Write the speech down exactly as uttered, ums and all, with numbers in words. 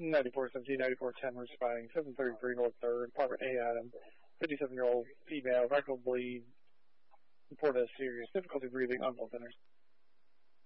ninety-four seventeen, ninety-four ten responding, seven thirty-three North third, Apartment A item, fifty-seven-year-old female, rectal bleed, reported as serious, difficulty breathing, unpleasant centers.